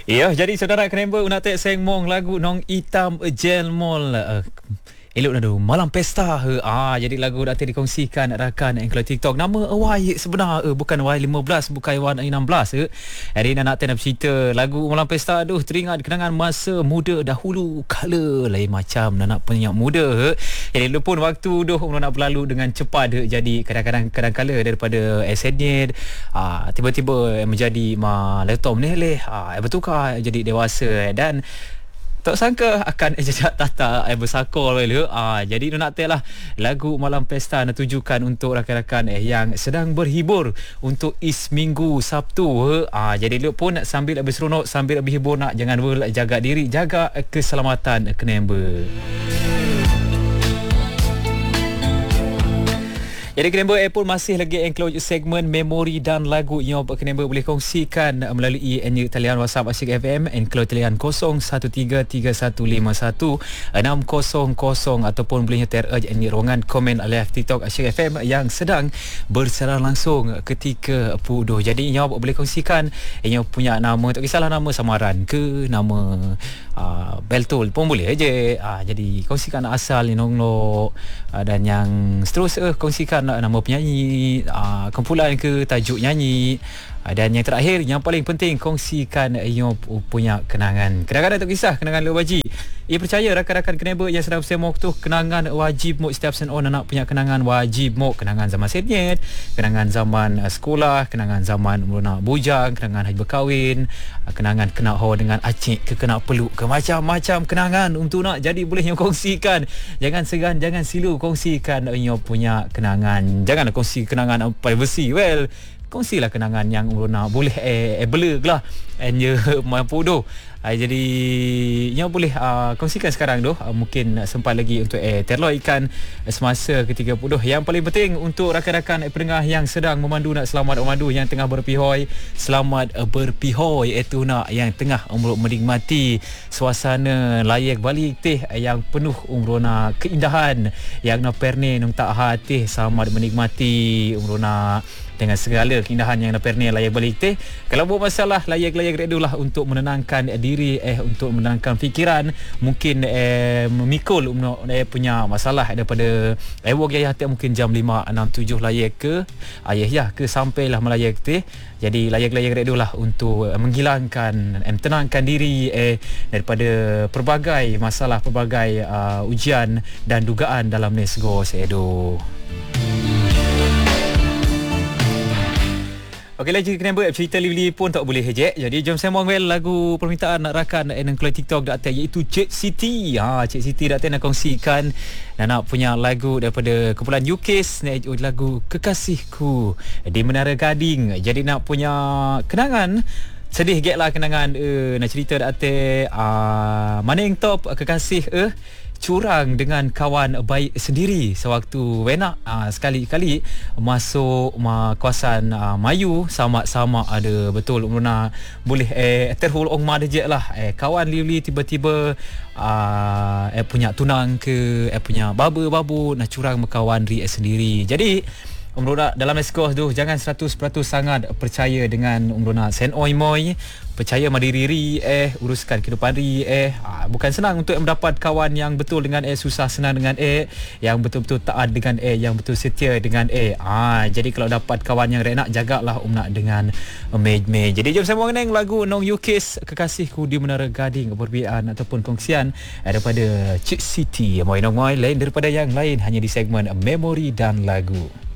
Ya, jadi saudara kenapa nak tek seng mong lagu nong hitam gel mall. Elok nado malam pesta jadi lagu dah dikongsikan rakan yang kalau TikTok nama awai sebenar bukan awai 15 bukan awai 16 hari ni nak cerita lagu malam pesta teringat kenangan masa muda dahulu kala lain macam nak punya muda jadi pun waktu nak berlalu dengan cepat jadi kadang-kadang daripada SNY tiba-tiba menjadi laptop ni bertukar jadi dewasa dan tak sangka akan jejak tata bersakol jadi nak lah lagu malam pesta nak tujukan untuk rakan-rakan yang sedang berhibur untuk minggu Sabtu jadi lu pun sambil berseronok sambil berhibur nak jangan jaga diri jaga keselamatan kenember. Jadi Kenember pun masih lagi enclose segmen memori dan lagu yang Kenember boleh kongsikan melalui talian WhatsApp Asyik FM enclose talian 0133515600 ataupun boleh nyetir ruangan komen live TikTok Asyik FM yang sedang bersiaran langsung ketika puduh. Jadi yang boleh kongsikan yang punya nama tak kisahlah nama samaran ke nama beltul pun boleh je. Jadi kongsikan asal nonglok dan yang seterusnya kongsikan nama penyanyi, kumpulan ke tajuk nyanyi dan yang terakhir yang paling penting kongsikan you punya kenangan. Kadang-kadang tak kisah kenangan lu wajib. Percaya rakan-rakan Kenember yang sedang bersemok tu kenangan wajib mok setiap sen nak punya kenangan wajib mok kenangan zaman senyet, kenangan zaman sekolah, kenangan zaman nak bujang, kenangan haji berkahwin, kenangan kena ho dengan acik ke kena peluk ke macam-macam kenangan untuk nak jadi boleh you kongsikan. Jangan segan, jangan silu kongsikan you punya kenangan. Janganlah kongsi kenangan privacy. Kongsilah kenangan yang nak boleh blur lah mampu jadi yang boleh kongsikan sekarang mungkin sempat lagi untuk terloikan semasa ketika puduh. Yang paling penting untuk rakan-rakan pendengar yang sedang memandu nak selamat memandu, yang tengah berpihoi selamat berpihoi itu nak yang tengah menikmati suasana layak balik teh yang penuh umrona keindahan yang nak perne nang tak hati selamat menikmati umrona dengan segala keindahan yang perne layak balik teh. Kalau buat masalah layak redulah untuk menenangkan diri untuk menenangkan fikiran, mungkin memikul punya masalah daripada work ayah tak mungkin jam 5 6 7 layak ke ayah ke sampailah melayak teh. Jadi layak redulah untuk menghilangkan tenangkan diri daripada pelbagai masalah, pelbagai ujian dan dugaan dalam nesgo sedo. Okey lah jika Kenember cerita Lively pun tak boleh hejek. Jadi jom sembang lagu permintaan nak rakan dan keluar TikTok dak iaitu Cik Siti. Cik Siti dak nak kongsikan dan nak punya lagu daripada kumpulan UKIS lagu Kekasihku di Menara Gading. Jadi nak punya kenangan sedih gek lah kenangan nak cerita dak mana yang top kekasih curang dengan kawan baik sendiri sewaktu wenak sekali-kali masuk kawasan Mayu sama-sama ada betul Muna boleh terhul ong mada je lah kawan Lively tiba-tiba punya tunang ke punya babu nak curang kawan ri sendiri. Jadi Umrona dalam skor tu jangan 100% sangat percaya dengan Umrona sen oi-moi, percaya mandiri uruskan kehidupan bukan senang untuk mendapat kawan yang betul dengan susah senang dengan yang betul-betul taat dengan yang betul setia dengan jadi kalau dapat kawan yang nak jagalah nak dengan mej. Jadi jom sembang neng lagu nong UKIS Kekasihku di Menara Gading perbincangan ataupun kongsian daripada Cik Siti moi lain daripada yang lain hanya di segmen memori dan lagu.